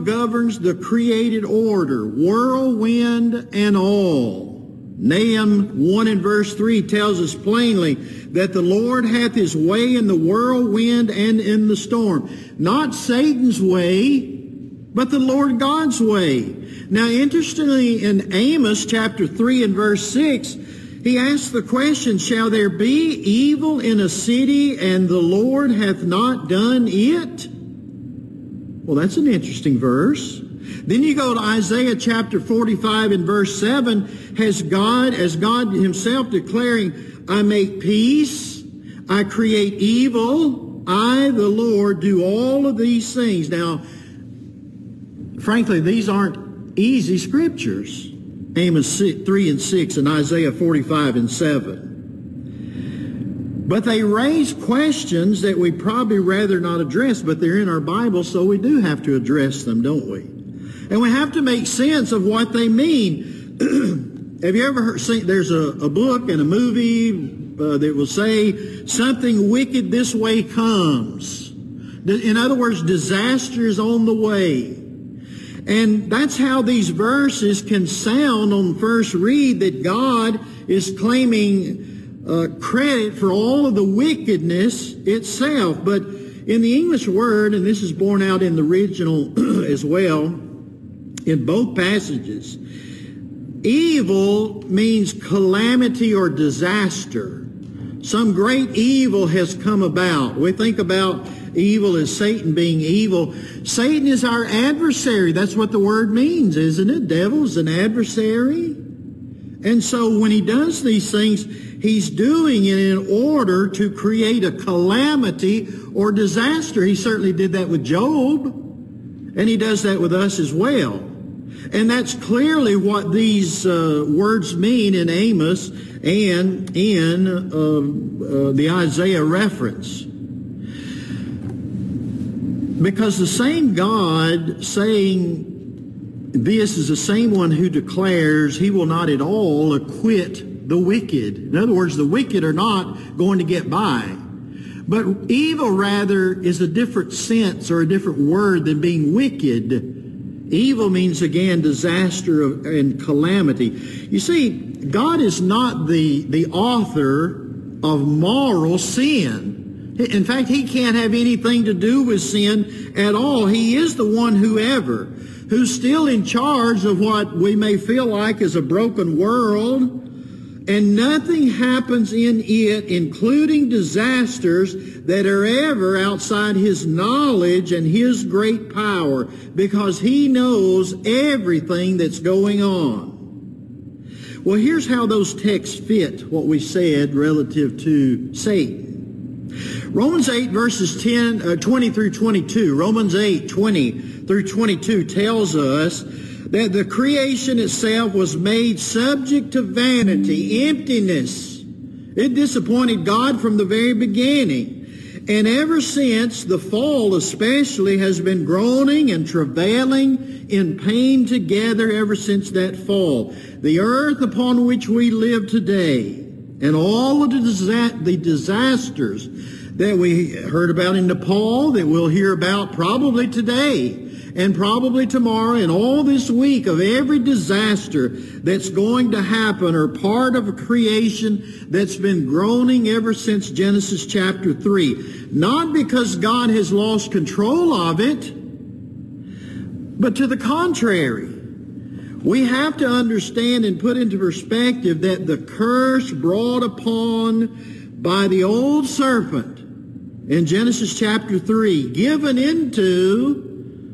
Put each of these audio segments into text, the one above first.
governs the created order, whirlwind and all. Nahum 1 and verse 3 tells us plainly that the Lord hath his way in the whirlwind and in the storm. Not Satan's way, but the Lord God's way. Now, interestingly, in Amos chapter 3 and verse 6, he asks the question, shall there be evil in a city and the Lord hath not done it? Well, that's an interesting verse. Then you go to Isaiah chapter 45 and verse 7, as God himself declaring, I make peace, I create evil, I, the Lord, do all of these things. Now, frankly, these aren't easy scriptures. Amos 3 and 6 and Isaiah 45 and 7. But they raise questions that we'd probably rather not address, but they're in our Bible, so we do have to address them, don't we? And we have to make sense of what they mean. Have you ever seen, there's a book and a movie that will say, something wicked this way comes. In other words, disaster is on the way. And that's how these verses can sound on first read, that God is claiming credit for all of the wickedness itself. But in the English word, and this is borne out in the original as well, in both passages, evil means calamity or disaster. Some great evil has come about. We think about evil as Satan being evil. Satan is our adversary. That's what the word means, isn't it? Devil's an adversary. And so when he does these things, he's doing it in order to create a calamity or disaster. He certainly did that with Job, and he does that with us as well. And that's clearly what these words mean in Amos and in the Isaiah reference. Because the same God saying this is the same one who declares he will not at all acquit the wicked. In other words, the wicked are not going to get by. But evil, rather, is a different sense or a different word than being wicked. Evil means, again, disaster and calamity. You see, God is not the author of moral sin. In fact, he can't have anything to do with sin at all. He is the one who's still in charge of what we may feel like is a broken world, and nothing happens in it, including disasters, that are ever outside his knowledge and his great power, because he knows everything that's going on. Well, here's how those texts fit what we said relative to Satan. Romans 8 verses 20 through 22. Romans 8, 20 through 22 tells us that the creation itself was made subject to vanity, emptiness. It disappointed God from the very beginning. And ever since, the fall especially has been groaning and travailing in pain together ever since that fall. The earth upon which we live today and all of the disasters that we heard about in Nepal, that we'll hear about probably today and probably tomorrow and all this week, of every disaster that's going to happen, are part of a creation that's been groaning ever since Genesis chapter 3. Not because God has lost control of it, but to the contrary. We have to understand and put into perspective that the curse brought upon by the old serpent in Genesis chapter 3, given into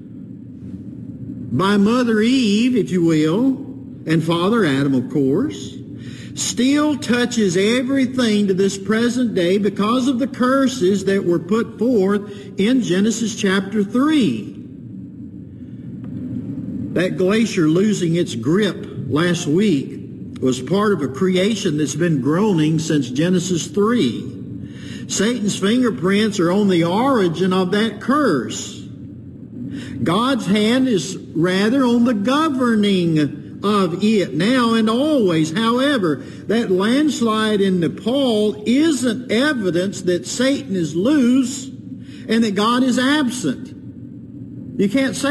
by Mother Eve, if you will, and Father Adam, of course, still touches everything to this present day because of the curses that were put forth in Genesis chapter 3. That glacier losing its grip last week was part of a creation that's been groaning since Genesis 3. Satan's fingerprints are on the origin of that curse. God's hand is rather on the governing of it now and always. However, that landslide in Nepal isn't evidence that Satan is loose and that God is absent. You can't say